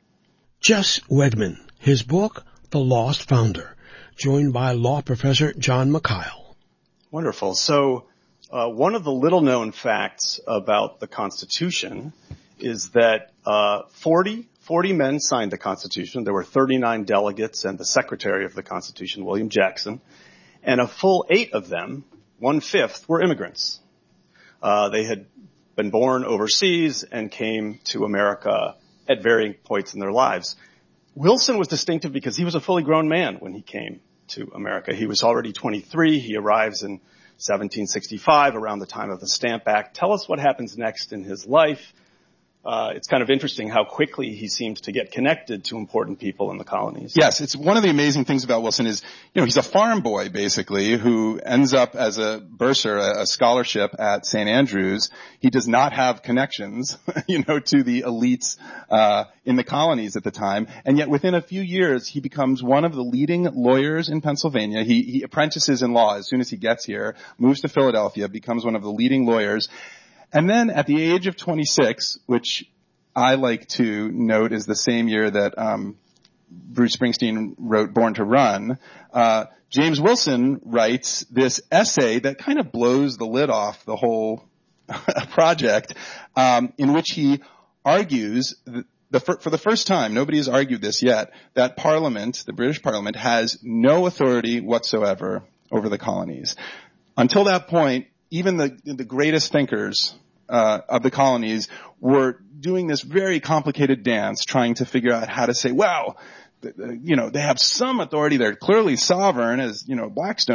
Jess Wegman, his book, The Lost Founder, joined by law professor John Makyle. Wonderful. So uh, one of the little-known facts about the Constitution is that uh, forty forty men signed the Constitution. There were thirty-nine delegates and the Secretary of the Constitution, William Jackson. And a full eight of them, one-fifth, were immigrants. Uh, they had been born overseas and came to America at varying points in their lives. Wilson was distinctive because he was a fully grown man when he came to America. He was already twenty-three. He arrives in seventeen sixty-five, around the time of the Stamp Act. Tell us what happens next in his life. uh, it's kind of interesting how quickly he seems to get connected to important people in the colonies. Yes, it's one of the amazing things about Wilson is, you know, he's a farm boy basically who ends up as a bursar, a, a scholarship at Saint Andrews. He does not have connections, you know, to the elites uh in the colonies at the time, and yet within a few years he becomes one of the leading lawyers in Pennsylvania. He, he apprentices in law as soon as he gets here, moves to Philadelphia, becomes one of the leading lawyers. And then at the age of twenty-six, which I like to note is the same year that um Bruce Springsteen wrote Born to Run, uh James Wilson writes this essay that kind of blows the lid off the whole project, um in which he argues that the, for the first time, nobody has argued this yet, that Parliament, the British Parliament, has no authority whatsoever over the colonies. Until that point, even the, the greatest thinkers uh, of the colonies were doing this very complicated dance, trying to figure out how to say, wow, you know, they have some authority. They're clearly sovereign, as, you know, Blackstone